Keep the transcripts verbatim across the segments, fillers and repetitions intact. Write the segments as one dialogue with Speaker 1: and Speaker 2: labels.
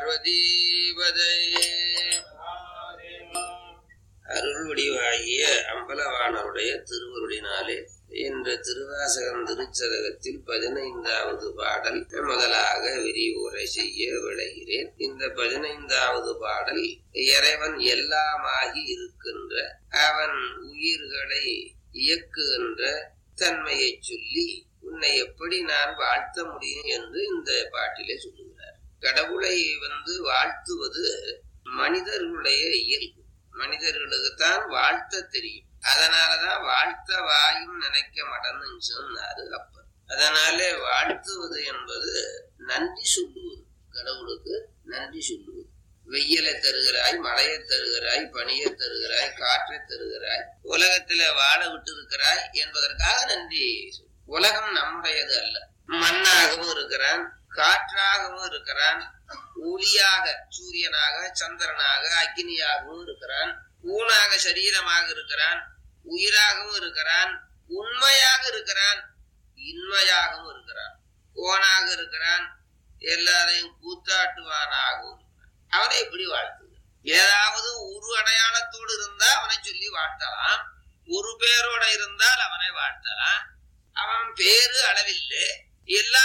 Speaker 1: பார்வதீபதை அருள் வடிவாகிய அம்பலவாணருடைய திருவருளினாலே என்ற திருவாசகம் திருச்சதகத்தில் பதினைந்தாவது பாடல் முதலாக விரிவுரை செய்ய விளைகிறேன். இந்த பதினைந்தாவது பாடல் இறைவன் எல்லாமாகி இருக்கின்ற அவன் உயிர்களை இயக்குகின்ற தன்மையை சொல்லி உன்னை எப்படி நான் வாழ்த்த முடியும் என்று இந்த பாட்டிலே சொல்லுகிறார். கடவுளை வந்து வாழ்த்துவது மனிதர்களுடைய இயல்பு. மனிதர்களுக்குத்தான் வாழ்த்த தெரியும். அதனாலதான் வாழ்த்த வாயும் நினைக்க மாட்டேன்னு சொன்னாரு அப்பர். அதனாலே வாழ்த்துவது என்பது நன்றி சொல்லுவது, கடவுளுக்கு நன்றி சொல்லுவது. வெயிலை தருகிறாய், மழையை தருகிறாய், பனியை தருகிறாய், காற்றை தருகிறாய், உலகத்துல வாழ விட்டு இருக்கிறாய் என்பதற்காக நன்றி. உலகம் நம்முடையது அல்ல. மண்ணாகவும் இருக்கிறான், காற்றாகவும் இருக்கிறான், ஒளியாக சூரியனாக சந்திரனாக அக்னியாகவும் இருக்கிறான், ஊனாக சரீரமாக இருக்கிறான், உயிராகவும் இருக்கிறான், உண்மையாக இருக்கிறான், இன்மையாகவும் இருக்கிறான், கோனாக இருக்கிறான், எல்லாரையும் கூத்தாட்டுவானாகவும் இருக்கிறான். அவனை எப்படி வாழ்த்துது? ஏதாவது ஒரு அடையாளத்தோடு இருந்தா அவனை சொல்லி வாழ்த்தலாம், ஒரு பேரோட இருந்தால் அவனை வாழ்த்தலாம். அவன் பேரு அளவில்லை, எல்லா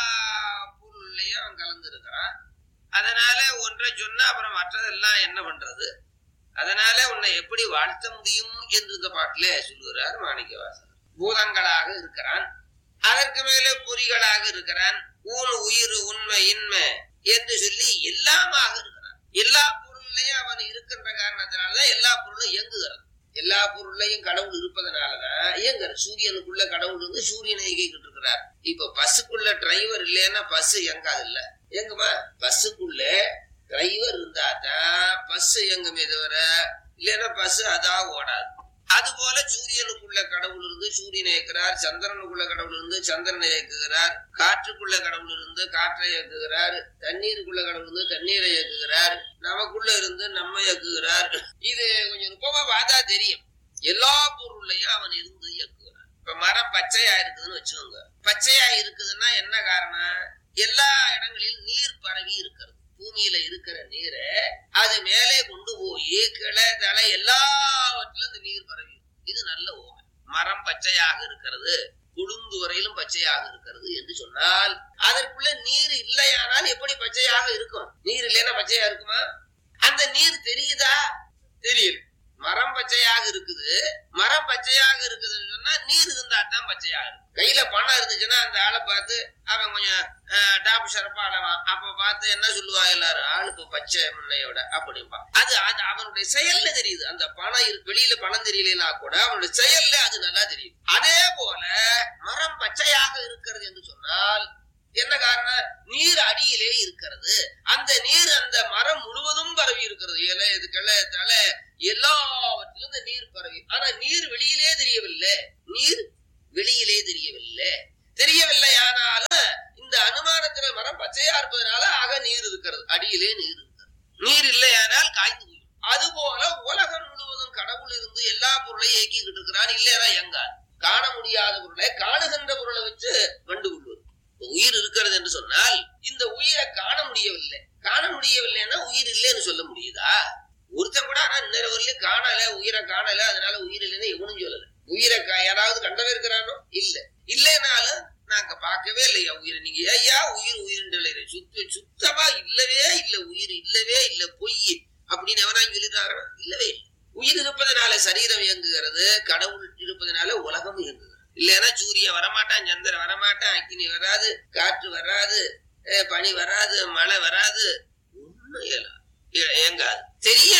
Speaker 1: பொருளையும் அவன் கலந்து இருக்கிறான். அதனால ஒன்றை சொன்னா அப்புறம் மற்றதெல்லாம் என்ன பண்றது? அதனால உன்னை எப்படி வாழ்த்த முடியும் என்று இந்த பாட்டிலே சொல்லுகிறார் மாணிக்கவாசகர். பூதங்களாக இருக்கிறான், அதற்கு மேலே பொறிகளாக இருக்கிறான், ஊன் உயிர் உண்மை இன்மை என்று சொல்லி எல்லாமாக இருக்கிறான். எல்லா பொருளையும் அவன் இருக்கின்ற காரணத்தினாலதான் எல்லா பொருளும் இயங்குகிறது. எல்லா பொருளையும் கடவுள் இருப்பதனாலதான் இயங்குற. சூரியனுக்குள்ள கடவுள் இருந்து சூரியனை இயக்கிட்டு இருக்கிறார். இப்ப பஸ்ஸுக்குள்ள டிரைவர் இல்லைன்னா பஸ் இயங்காது இல்ல, எங்குமா? பஸ்ஸுக்குள்ள டிரைவர் இருந்தாதான் பஸ் எங்குமே தவிர இல்லைன்னா பஸ் அதான் ஓடாது. அது போல சூரியனுக்குள்ள கடவுள் இருந்து சூரியனை இயக்குகிறார், சந்திரனுக்குள்ள கடவுள் இருந்து சந்திரனை இயக்குகிறார், காற்றுக்குள்ள கடவுள் இருந்து காற்றை இயக்குகிறார், தண்ணீருக்குள்ள கடவுள் இருந்து தண்ணீரை இயக்குகிறார், நமக்குள்ள இருந்து நம்ம இயக்குகிறார். இது கொஞ்சம் நுட்பமா பார்த்தா தெரியும். எல்லா பொருளையும் அவன் இருந்து இயக்குகிறான். இப்ப மரம் பச்சையா இருக்குதுன்னு வச்சுக்கோங்க. பச்சையா இருக்குதுன்னா என்ன காரணம்? எல்லா இடங்களிலும் நீர் பரவி இருக்கிறது. பூமியில இருக்கிற நீரை அது மேலே கொண்டு போய் கிளை தலை எல்லாவற்றிலும் இந்த நீர் பரவி. இது நல்ல ஓமை. மரம் பச்சையாக இருக்கிறது, குளுந்து வரையிலும் பச்சையாக இருக்கிறது என்று சொன்னால் அதற்குள்ள நீர் இல்லையானால் எப்படி பச்சையாக இருக்கும்? நீர் இல்லைன்னா பச்சையா இருக்குமா? அந்த நீர் தெரியுதா? தெரியல. மரம் பச்சையாக இருக்குது, மரம் பச்சையாக இருக்குதுன்னு சொன்னா நீர் இருந்தா தான் பச்சையாக இருக்கு. கையில பணம் இருந்துச்சுன்னா அந்த ஆளை பார்த்து அவன் கொஞ்சம் டாப் ஷரப்பா ஆளவான். அப்ப பார்த்து என்ன சொல்லுவா எல்லாரும், ஆளுக்கு பச்சை முன்னையோட அப்படின்பா. அது அது அவனுடைய செயல்ல தெரியுது. அந்த பணம் இருக்கு, வெளியில பணம் தெரியலன்னா கூட அவனுடைய செயல்ல அது நல்லா தெரியுது. அதே போல மரம் பச்சையாக இருக்கிறது என்று சொன்னால் என்ன காரணம்? நீர் அடியிலே இருக்கிறது. அந்த நீர் அந்த மரம் முழுவதும் பரவி இருக்கிறது. இலை, இது கிளை, தலை எல்லாவற்றிலும் இந்த நீர் பரவி. ஆனா நீர் வெளியிலே தெரியவில்லை. நீர் வெளியிலே தெரியவில்லை. தெரியவில்லை ஆனாலும் இந்த அனுமானத்துல மரம் பச்சையா இருப்பதனால ஆக நீர் இருக்கிறது, அடியிலே நீர் இருக்கிறது. நீர் இல்லையானால் காய்ந்து போய். அது போல உலகம் முழுவதும் கடவுள் இருந்து எல்லா பொருளையும் இயக்கிக்கிட்டு இருக்கிறான். இல்லையா எங்காது காண முடியாத பொருளை காணுகின்ற பொருளை வச்சு கண்டுகொள்வது. உயிர் இருக்கிறது என்று சொன்னால் இந்த உயிரை காண முடியவில்லை. காண முடியவில்லைன்னா உயிர் இல்லைன்னு சொல்ல முடியுதா? ஒருத்தன் கூட ஆனா இன்னொரு வரலையும் காணல, உயிரை காணல, அதனால உயிர் இல்லைன்னு எவனும் சொல்லல. உயிரை யாராவது கண்டவே இருக்கிறானோ? இல்ல. இல்லைனாலும் நாங்க பார்க்கவே இல்லையா உயிரை. நீங்க ஏயா உயிர் உயிர் சுத்த சுத்தமா இல்லவே இல்ல, உயிர் இல்லவே இல்ல, பொய் அப்படின்னு எவனா சொல்லிட்டாரா? இல்லவே இல்லை. உயிர் இருப்பதனால சரீரம் இயங்குகிறது, கடவுள் இருப்பதனால உலகம் இயங்குகிறது. இல்லைன்னா சூரியன் வரமாட்டான், சந்திரன் வரமாட்டான், அக்னி வராது, காற்று வராது, பனி வராது, மழை வராது, ஒண்ணும் இயங்காது. தெரிய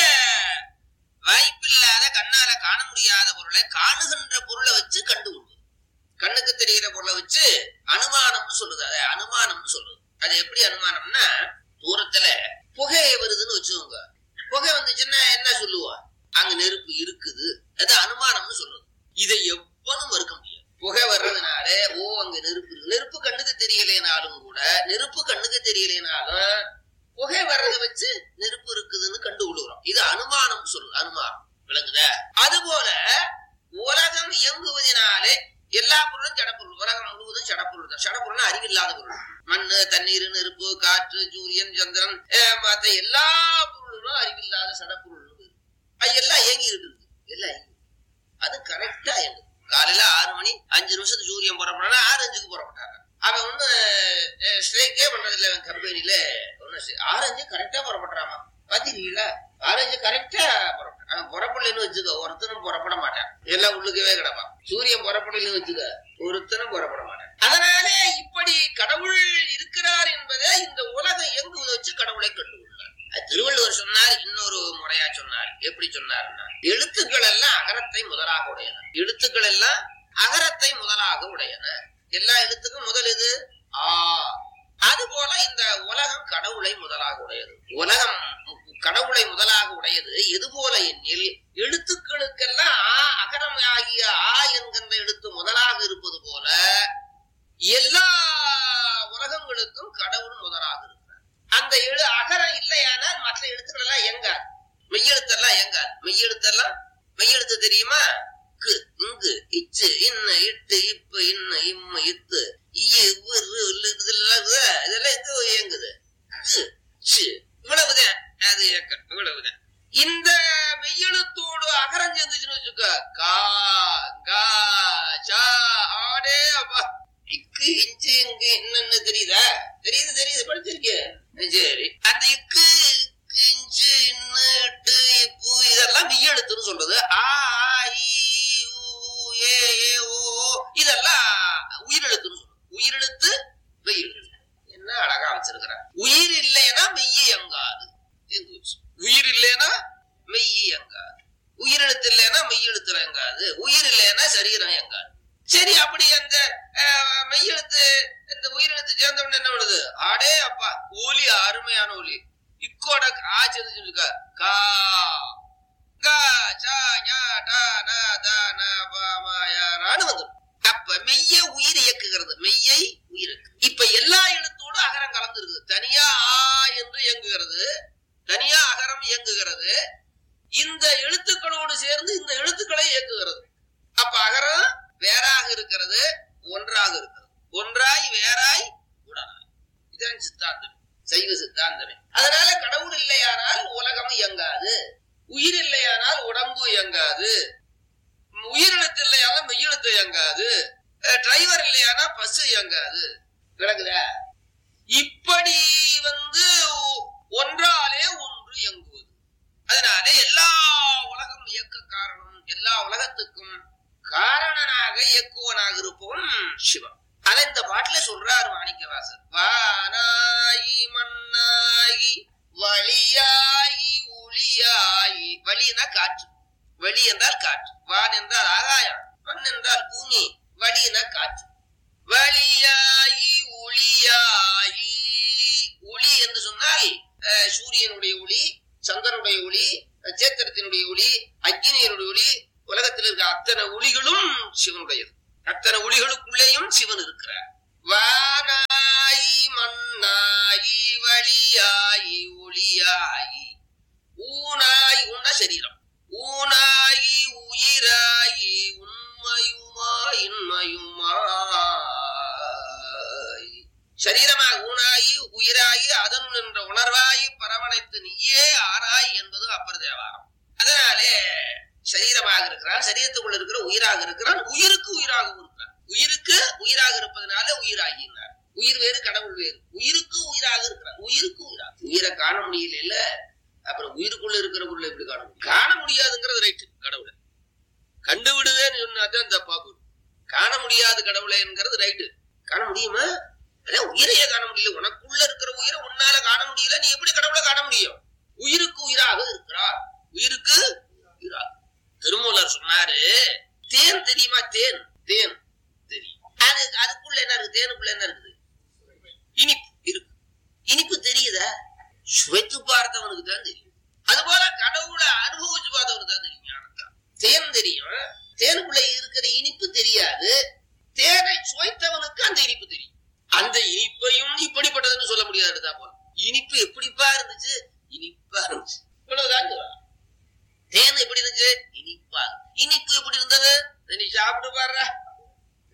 Speaker 1: வாய்ப்பில்லாத கண்ணால காண முடியாத பொருளை காணுகின்ற பொருளை வச்சு கண்டுகொள்வது. கண்ணுக்கு தெரிகிற பொருளை வச்சு அனுமானம்னு சொல்லுது. அதை அனுமானம்னு சொல்லுது. அது எப்படி அனுமானம்னா, தூரத்துல புகை வருதுன்னு வச்சுக்கோங்க. புகை வந்துச்சுன்னா என்ன சொல்லுவா? அங்க நெருப்பு இருக்குது. அது அனுமானம்னு சொல்றது. இதை எவ்வளவு மறுக்க முடியாது. புகை வர்றதுனால ஓ அங்க நெருப்பு இருக்கு. நெருப்பு கண்ணுக்கு தெரியலைனாலும் கூட, நெருப்பு கண்ணுக்கு தெரியலைனாலும் புகை வர்றதை வச்சு நெருப்பு இருக்குதுன்னு கண்டுகொள்கிறோம். இது அனுமானம் சொல்றது. அனுமானம் விளங்குத? அது போல உலகம் இயங்குவதனாலே எல்லா பொருளும் ஜடப்பொருள். உலகம் முழுவதும் ஜடப்பொருள் தான். ஜடப்பொருள் அறிவில்லாத பொருள். மண்ணு, தண்ணீர், நெருப்பு, காற்று, சூரியன், சந்திரன், மற்ற எல்லா பொருளும் அறிவில்லாத சடப்பொருள். அது எல்லாம் இயங்கிட்டு இருக்கு. எல்லாம் அது கரெக்டா இயங்குது. காலையில ஆறு மணி அஞ்சு நிமிஷத்துக்கு சூரியன் புறப்படா ஆறு அஞ்சுக்கு புறப்பட்டாங்க. அவன் ஒண்ணு ஸ்ட்ரைக்கே பண்றதில்ல. அவன் கம்பெனில ஒண்ணு ஆறு அஞ்சு கரெக்டா புறப்பட்டுறாமா. பாத்தீங்களா? ஆறு அஞ்சு கரெக்டா புறப்பட்டான். அவன் புறப்படலன்னு வச்சுக்க ஒருத்தனும் புறப்பட மாட்டான். எல்லாம் உள்ளுக்கவே கிடப்பான். சூரியன் புறப்படலன்னு வச்சுக்க ஒருத்தனும் புறப்பட மாட்டான். அதனாலே இப்படி கடவுள் இருக்கிறார் என்பதை இந்த உலகம் இயங்குவதை வச்சு கடவுளை கண்டுகொள்ளார். திருவள்ளுவர் சொன்னார். இன்னொரு முறையா சொன்னார். எப்படி சொன்னார்னா, எழுத்துக்கள் எல்லாம் அகரத்தை முதலாக உடையன. எழுத்துக்கள் எல்லாம் அகரத்தை முதலாக உடையன. எல்லா எழுத்துக்கும் முதல் இது ஆ. அது போல இந்த உலகம் கடவுளை முதலாக உடையது. உலகம் கடவுளை முதலாக உடையது எது போல எண்ணில் எழுத்துக்களுக்கெல்லாம் ஆ அகரம் ஆகிய ஆ என்கின்ற எழுத்து முதலாக இருப்பது போல எல்லா உலகங்களுக்கும் கடவுள் முதலாக இருக்கிறார். அந்த எழு அகரம் இல்லையானால் மற்ற எழுத்துக்கள் எல்லாம் எங்காது. மெய்யெழுத்தெல்லாம் எங்காது. மெய்யெழுத்தெல்லாம் மெய்யெழுத்து தெரியுமா? கு, இங்கு, இச்சு, இன்னு, இட்டு, இப்பு, இன்னு, இம்மு, இத்து, இதெல்லாம் எங்க இயங்குது? இவ்வளவுதான். அது இவ்வளவுதான். இந்த மெய்யெழுத்தோடு அகரம் சேர்ந்துச்சுன்னு வச்சுக்க, கா, கா, சா, ஆடே அப்பா, இக்கு, இஞ்சு, இங்கு என்னன்னு தெரியுதா? தெரியுது தெரியுது படிச்சிருக்கேன். சரி, அந்த இக்கு, இஞ்சு, இன்னு, இட்டு, இப்பு இதெல்லாம் மெய்யெழுத்துன்னு சொல்றது. ஆ, இதெல்லாம் உயிரெழுத்துன்னு சொல்றது. உயிரெழுத்து மெய்யெழுத்து. என்ன அழகா வச்சிருக்கிறார். உயிர் இல்லைன்னா மெய்யை எங்காது. உயிர் இல்லைன்னா மெய்யை எங்காது. உயிரெழுத்து இல்லைன்னா மெய்யெழுத்துல எங்காது. உயிர் இல்லைன்னா சரீரம் எங்காது. சரி, அப்படி அந்த மெய்யெழுத்து இந்த உயிரெழுத்து சேர்ந்தவன என்ன பண்ணுது? ஆடே அப்பா, ஒலி அருமையான ஒலி. இக்கோட ஆ சேர்ந்து கா, கா, சா, ஞா, டா, நா, தா, நா, பா, மா, யா, ரான்னு வந்துடும். அப்ப மெய்யை உயிர் இயக்குகிறது. மெய்யை உயிர். இப்ப எல்லா எழுத்தோடு அகரம் கலந்து இருக்குது. தனியா ஆ என்று இயங்குகிறது, தனியா அகரம் இயங்குகிறது. இந்த எழுத்துக்களோடு சேர்ந்து இந்த எழுத்துக்களை இயக்குகிறது. அப்ப அகரம் வேறாக இருக்கிறது, ஒன்றாக இருக்கிறது. ஒன்றாய் வேறாய் உடனாய். இதான் சித்தாந்தம், சைவ சித்தாந்தமே. அதனால கடவுள் இல்லையானால் உலகம் இயங்காது. உயிர் இல்லையானால் உடம்பு இயங்காது. உயிரெழுத்து இல்லையானால் மெய்யெழுத்து இயங்காது. டிரைவர் இல்லையானா பஸ் இயங்காது. விளங்குதா? இப்படி வந்து ஒன்றாலே ஒன்று இயங்குவது. அதனால எல்லா உலகம் இயக்க காரணம், எல்லா உலகத்துக்கும் காரணனாக இயக்குவனாக இருப்பவன் சிவன். அதை இந்த பாட்டுல சொல்றாரு மாணிக்கவாசர். வானாயி மண்ணாயி வழியாயி ஒளியாயி. வழினா காற்று. வழி என்றால் காற்று. வான் என்றால் ஆகாயம். மண் என்றால் பூமி. வழினா காற்று. வழியாயி ஒளியாயி. ஒளி என்று சொன்னால் சூரியனுடைய ஒளி, சந்திரனுடைய ஒளி, நட்சத்திரத்தினுடைய ஒளி, அக்னியினுடைய ஒளி. உலகத்தில் இருக்க அத்தனை ஒளிகளும் சிவனுடையது. அத்தனை ஒளிகளுக்குள்ளேயும் சிவன் இருக்கிறார். வானாயி மண்ணாயி வழியாயி ஒளியாயி. ஊனாய் உன்ன சரீரம். ஊனாயி உயிராயி உண்மையுமா இன்மையுமாய். சரீரமாக ஊனாயி உயிராயி அதன் என்ற உணர்வாயி பரவனைத்து நீயே ஆராய் என்பது அப்பர் தேவாரம். அதனாலே சரீரமாக இருக்கிறான், சரீரத்துக்குள்ள இருக்கிற உயிராக இருக்கிறான், உயிருக்கு உயிராகவும் இருக்கிறான். உயிருக்கு உயிராக இருப்பதனால உயிராகினார். உயிர் வேறு கடவுள் வேறு. உயிருக்கு உயிராக இருக்கிறான், உயிருக்கு உயிராக. உயிரை காண முடியல இல்ல, அப்புறம் உயிருக்குள்ள இருக்கிற பொருளை எப்படி காண முடியும்? காண முடியாதுங்கிறது ரைட்டு. கடவுளை கண்டுவிடுவேன்னு சொன்னாதான் தப்பா போடும். காண முடியாது கடவுளைங்கிறது ரைட்டு. காண முடியுமா? அதான் உயிரையே காண முடியல. உனக்குள்ள இருக்கிற உயிரை உன்னால காண முடியல, நீ எப்படி கடவுளை காண முடியும்? உயிருக்கு உயிராக இருக்கிறார், உயிருக்கு உயிராக. திருமூலர் சொன்னாரு, தேன் தெரியுமா? தேன் தேன் தெரியும். அது அதுக்குள்ள என்ன இருக்கு? தேனுக்குள்ள என்ன இருக்குது? இனிப்பு இருக்கு. இனிப்பு தெரியுதா? சுவைத்து பார்த்தவனுக்கு தான் தெரியும். அதுபோல கடவுளை அனுபவிச்சு பார்த்தவனுக்கு தான் தெரியும். ஞானத்தான் தேன் தெரியும். தேனுக்குள்ள இருக்கிற இனிப்பு தெரியாது. தேனை சுவைத்தவனுக்கு அந்த இனிப்பு தெரியும். அந்த இனிப்பையும் இப்படிப்பட்டதுன்னு சொல்ல முடியாது. போல இனிப்பு எப்படிப்பா இருந்துச்சு? இனிப்பா இருந்துச்சு. இவ்வளவுதான். தேன் எப்படி இருந்துச்சு? இனிப்பா. இனிப்பு எப்படி இருந்தது? நீ சாப்பிட்டு பாரு.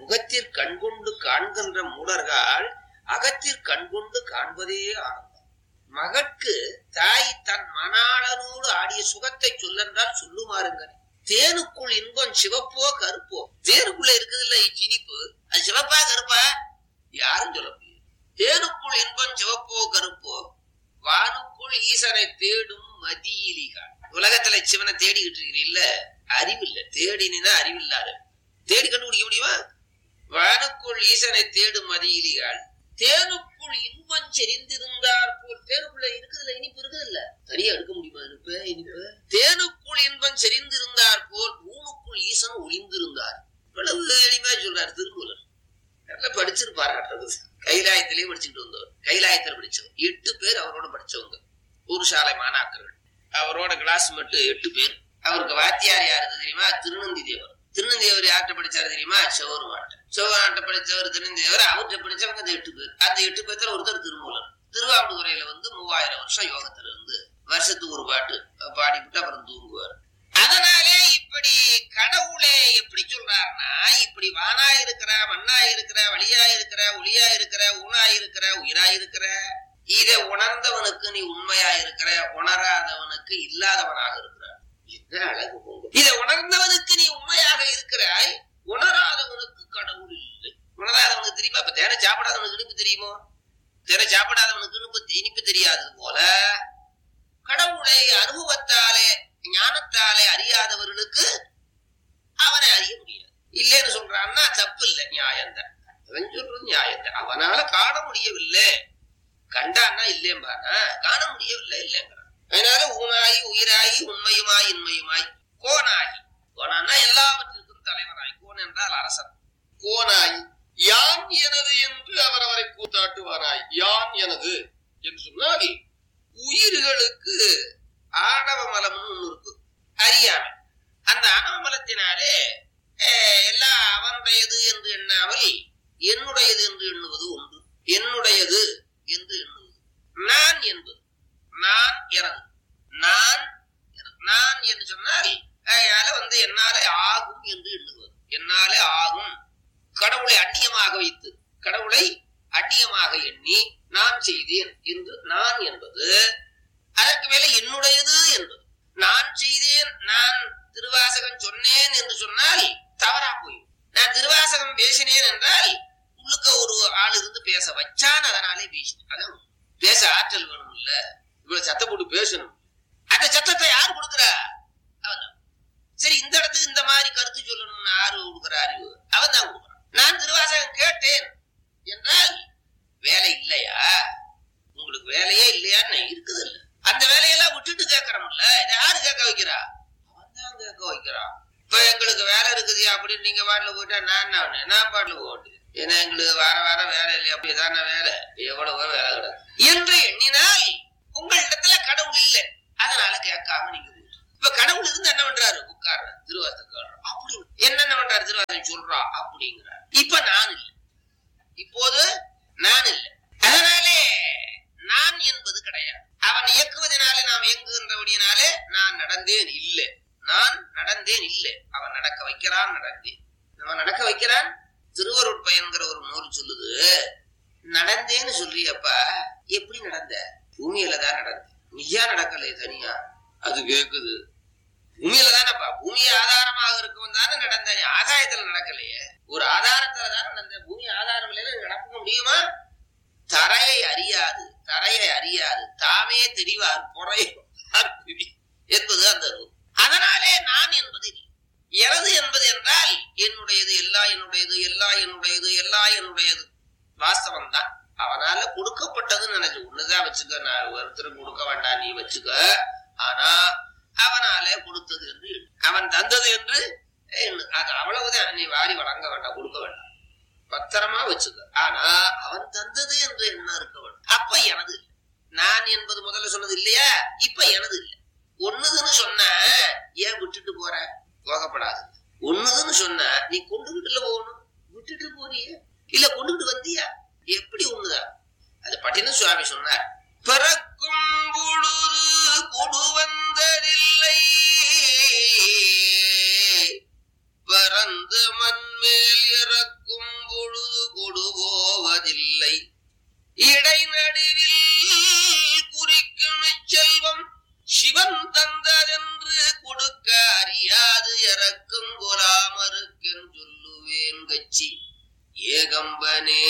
Speaker 1: முகத்திற் கண்கொண்டு காண்கின்ற மூடர்கள் அகத்திற் கண்கொண்டு காண்பதே ஆனந்தம். மகற்கு தாய் தன் மணாளனோடு ஆடிய சுகத்தை சொல்லென்றால் சொல்லுமாறுங்கள். தேனுக்குள் இன்பம் சிவப்போ கருப்போ, தேனுக்குள்ள இருக்குது இல்ல இனிப்பு, அது சிவப்பா கருப்பா யாரும் சொல்ல முடியாது. தேனுக்குள் இன்பம் சிவப்போ கருப்போ, வானுக்குள் ஈசனை தேடும் மதியிலிகள். உலகத்துல சிவனை தேடிக்கிட்டு இருக்கிறீல்ல, அறிவில்ல. தேடினா அறிவில்லாத தேடி கண்டுபிடிக்க முடியுமா? வானுக்குள் ஈசனை தேடும் மதியிலிகள். தேனுக்குள் இன்பம் செறிந்திருந்தார் போல். தேனுக்குள்ள இருக்குதுல்ல இனிப்பு இருக்குதுல்ல, தனியா எடுக்க முடியுமா இனிப்பு? இனிப்பு தேனுக்குள் இன்பம் செறிந்திருந்தார் போல் ஊனுக்குள் ஈசன் ஒளிந்திருந்தார். இவ்வளவு எளிமையா சொல்றாரு திருமூலர். நல்லா படிச்சிருப்பாரு. கைலாயத்திலேயே படிச்சுட்டு வந்தவர். கைலாயத்தில் படிச்சவர் எட்டு பேர் அவரோட படிச்சவங்க. ஒரு சாலை மாணாக்கர்கள். அவரோட கிளாஸ் மட்டும் எட்டு பேர். அவருக்கு வாத்தியார் யாரு தெரியுமா? திருநந்தி தேவர். திருநந்தி தேவர் யார்கிட்ட படிச்சாரு தெரியுமா? செவருமாட்ட. செவருமாட்ட படிச்சவர் திருநந்தி தேவர். அவர்கிட்ட படிச்சவங்க அந்த எட்டு பேர். அந்த எட்டு பேர்த்துல ஒருத்தர் திருமூலர். திருவாவடுதுறையில வந்து மூவாயிரம் வருஷம் யோகத்துல இருந்து வருஷத்துக்கு ஒரு பாட்டு பாடிவிட்டு அப்புறம் தூங்குவார். அதனாலே இப்படி கடவுளே எப்படி சொல்றாருன்னா, இப்படி வானா இருக்கிற, மண்ணா இருக்கிற, வழியா இருக்கிற, ஒளியா இருக்கிற, ஊனா இருக்கிற, உயிரா இருக்கிற, இதை உணர்ந்தவனுக்கு நீ உண்மையா இருக்கிற, உணராதவனுக்கு இல்லாதவனாக இருக்கிறார். என்ன அழகு போங்க. இதை உணர்ந்தவனுக்கு நீ உண்மையாக இருக்கிறாய், உணராதவனுக்கு கடவுள் இல்லை. உணராதவனுக்கு தெரியுமா? இப்ப தேனை சாப்பிடாதவனுக்கு இனிப்பு தெரியுமோ? தேனை சாப்பிடாதவனுக்கு இனிப்பு இனிப்பு தெரியாதது போல கடவுளை அனுபவத்தாலே ஞானத்தாலே அறியாதவர்களுக்கு அவனை அறிய முடியாது. இல்லைன்னு சொல்றான்னா தப்பு இல்லை, நியாயம்தான். அவன் சொல்றது நியாயம்தான். அவனால காண முடியவில்லை. கண்டான்னா இல்லையம்பானா, காண முடியவில்லை இல்லைங்கிறான். அதனால ஊனாயி உயிராயி உண்மையுமாய் இன்மையுமாய் கோனாயி. கோனான்னா எல்லாவற்றிற்கும் தலைவனாய். கோன் என்றால் அரசன். கோனாயி யான் எனது என்று அவர் அவரை கூத்தாட்டுவாராய். யான் எனது என்று சொன்னால் உயிர்களுக்கு ஆணவ மலம்னு ஒண்ணு இருக்கு, அறியாமை. அந்த ஆணவ மலத்தினாலே எல்லாம் அவனுடையது என்று எண்ணாமல் என்னுடையது என்று எண்ணுவது ஒன்று. என்னுடையது என்று எண்ணுவது. நான் என்பது நான் எனது. நான் நான் என்று சொன்னால் அதனால வந்து என்னாலே ஆகும் என்று எண்ணுவது. என்னாலே ஆகும். கடவுளை அந்நியமாக வைத்து, கடவுளை அந்நியமாக எண்ணி நான் செய்தேன் என்று நான் என்பது. அதற்கு மேல என்னுடையது என்பது. நான் செய்தேன், நான் திருவாசகம் சொன்னேன் என்று சொன்னால் தவறா போயும். நான் திருவாசகம் பேசினேன் என்றால் உள்ளுக்க ஒரு ஆள் இருந்து பேச வச்சான், அதனாலே பேசினேன். அதான் பேச ஆற்றல் வேணும் இல்ல, இவ்வளவு சத்தம் போட்டு பேசணும். அந்த சத்தத்தை யாரு கொடுக்குறா? அவன். சரி, இந்த இடத்துக்கு இந்த மாதிரி கருத்து சொல்லணும்னு யாரு கொடுக்குற அறிவு? அவன் தான் கொடுக்குறான். நான் திருவாசகம் கேட்டேன் என்றால் வேலை இல்லையா? உங்களுக்கு வேலையே இல்லையான்னு இருக்குது இல்ல. அந்த வேலையெல்லாம் விட்டுட்டு கேட்கறோம்ல, இதை யாரு கேட்க வைக்கிறா? அவன் தான் கேட்க வைக்கிறான். இப்ப எங்களுக்கு வேலை இருக்குது அப்படின்னு நீங்க பாட்டுல போயிட்டா நான் நான் பாட்டுல போட்டு, ஏன்னா எங்களுக்கு வார வாரம் வேலை இல்லையா? அப்படிதான் வேலை எவ்வளவோ வேலை கிடையாது என்று எண்ணினால் உங்களிடத்துல கடவுள் இல்லை, அதனால கேட்காம நீங்க போயிட்டு. இப்ப கடவுள் இருந்து என்ன பண்றாரு? உட்கார்ற திருவாசகம் அப்படி என்னென்ன பண்றாரு? திருவாசகம் சொல்றா அப்படிங்கிறார். இப்ப நான் இல்லை, இப்போது நான் இல்லை. அதனாலே நான் என்பது கிடையாது. அவன் இயக்குவதனாலே நாம் இயங்குகின்றபடியினாலே நான் நடந்தேன் இல்லை. நான் நடந்தேன் இல்லை, அவன் நடக்க வைக்கிறான். நடந்தேன், அவன் நடக்க வைக்கிறான். திருவருட்பயன்கிற ஒரு நூல் சொல்லுது, நடந்தேன்னு சொல்றியப்பா, எப்படி நடந்த? பூமியில தான் நடந்த, நீயா நடக்கலையே தனியா. அது கேக்குது, பூமியில தானப்பா, பூமி ஆதாரமாக இருக்கும் தானே நடந்த, ஆதாயத்துல நடக்கலையே. ஒரு ஆதாரத்துல தானே நடந்த, பூமி ஆதாரம் இல்லைன்னு நடக்க முடியுமா? தரையை அறியாது, தரையை அறியாது தாமே தெரிவார் பொறை என்பது அந்த நூல். அதனாலே நான் என்பது எனது என்பது என்றால் என்னுடையது, எல்லா என்னுடையது, எல்லா என்னுடையது, எல்லா என்னுடையது வாஸ்தவம் தான். அவனால கொடுக்கப்பட்டதுன்னு நினைச்சு ஒண்ணுதான் வச்சுக்க. நான் ஒருத்தருக்கு கொடுக்க வேண்டாம், நீ வச்சுக்க. ஆனா அவனாலே கொடுத்தது என்று, அவன் தந்தது என்று அது அவ்வளவுதான். நீ வாரி வழங்க வேண்டாம், கொடுக்க வேண்டாம், பத்திரமா வச்சுக்க. ஆனா அவன் தந்தது என்று என்ன இருக்க வேண்டும். அப்ப எனது இல்லை. நான் என்பது முதல்ல சொன்னது இல்லையா? இப்ப எனது இல்லை. ஒண்ணுதுன்னு சொன்ன ஏன் விட்டுட்டு போற? போகப்படாது. ஒண்ணுதுன்னு சொன்ன நீ கொண்டுகிட்டுல போகணும், விட்டுட்டு போறிய இல்ல கொண்டுகிட்டு வந்தியா? எப்படி ஒண்ணுதான்? அது பட்டின சுவாமி சொன்னார், பிறக்கும் பொழுது கொடு வந்ததில்லை, பறந்து மண்மேல் இறக்கும் பறக்கும் பொழுது கொடுபோவதில்லை இடைநடுவில் குறிக்கும் செல்வம் சிவன் தந்ததென்று கொடுக்க அறியாது இறக்கும் கொலாமருக்கென் சொல்லுவேன் கட்சி ஏகம்பனே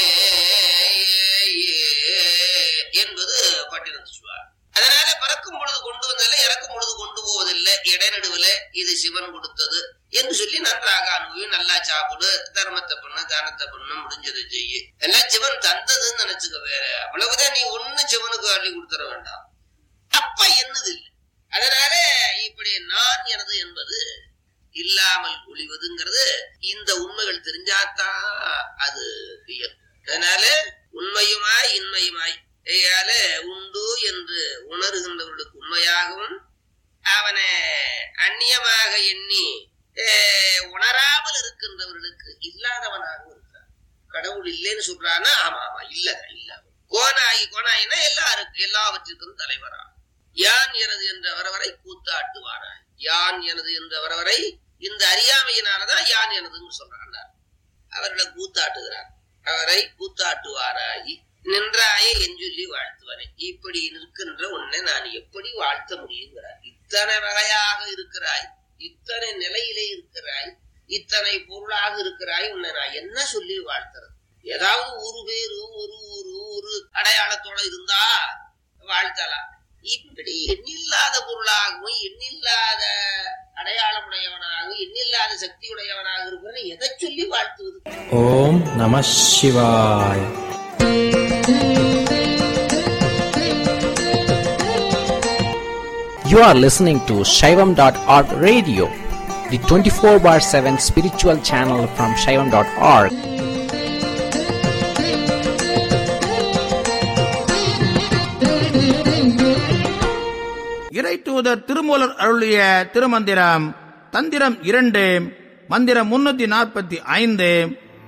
Speaker 1: என்பது பட்டினத்து சொல்வார். அதனால பறக்கும் பொழுது கொண்டு வந்ததில்லை, இறக்கும் பொழுது கொண்டு போவதில்லை, இடைநடுவில் இது சிவன் கொடுத்தது என்று சொல்லி நன்றாக அனுபவி, நல்லா சாப்பிடு, தர்மத்தை பண்ணு, தானத்தை பண்ணு, முடிஞ்சதை செய்யு, எல்லாம் சிவன் தந்ததுன்னு நினைச்சுக்க. வேற அவ்வளவுதான், நீ ஒண்ணு சிவனுக்கு அள்ளி கொடுத்துட வேண்டாம். அப்ப என்னது இல்லை. அதனால இப்படி நான் எனது என்பது இல்லாமல் ஒளிவதுங்கிறது இந்த உண்மைகள் தெரிஞ்சாத்தான் அது இயல்பு. அதனால உண்மையுமாய் இன்மையுமாய் உண்டு என்று உணர்கின்றவர்களுக்கு உண்மையாகவும், அவனை அந்நியமாக எண்ணி உணராமல் இருக்கின்றவர்களுக்கு இல்லாதவனாகவும் இருக்கிறான். கடவுள் இல்லைன்னு சொல்றான்னா ஆமா ஆமா இல்ல இல்ல. கோனாகி கோனாயினா எல்லாருக்கும் எல்லாவற்றிற்கும் தலைவரா. யான் எனது என்ற வரவரை கூத்தாட்டுவாராய். யான் எனது என்ற வரவரை இந்த அறியாமையினாலதான் யான் எனதுன்னு சொல்றாங்க. அவர்களை கூத்தாட்டுகிறார். அவரை கூத்தாட்டுவாராகி நின்றாயே என் சொல்லி வாழ்த்துவனே. இப்படி நிற்கின்ற உன்னை நான் எப்படி வாழ்த்த முடியுங்கிறார். இத்தனை வகையாக இருக்கிறாய், இத்தனை நிலையிலே இருக்கிறாய், இத்தனை பொருளாக இருக்கிறாய், உன்னை நான் என்ன சொல்லி வாழ்த்துறது? ஏதாவது ஒரு பேரு ஒரு ஒரு ஒரு அடையாளத்தோட இருந்தா வாழ்த்தலாம். இப்படி எண்ணில்லாத பொருளாகவும் எண்ணில்லாத அடையாளமுடையவனாகவும் எண்ணில்லாத சக்தி உடையவனாக இருக்கிற எதை சொல்லி வாழ்த்துவது?
Speaker 2: ஓம் நம சிவாய. You are listening to Shaivam dot org radio, the twenty-four bar seven spiritual channel from Shaivam dot org.
Speaker 3: இறைத்தூதர் திருமூலர் அருளிய திருமந்திரம் தந்திரம் இரண்டு, மந்திரம் முன்னூத்தி நாற்பத்தி ஐந்து.